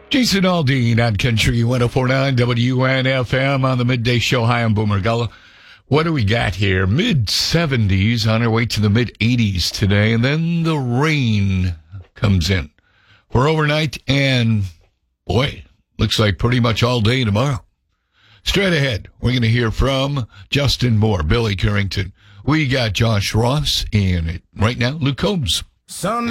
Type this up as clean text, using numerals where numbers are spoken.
Jason Aldean on Country 104.9 WNFM on the Midday Show. Hi, I'm Boomer Gullah. What do we got here? Mid-70s on our way to the mid-80s today, and then the rain comes in for overnight, and boy, looks like pretty much all day tomorrow. Straight ahead, we're going to hear from Justin Moore, Billy Currington. We got Josh Ross, and right now, Luke Combs.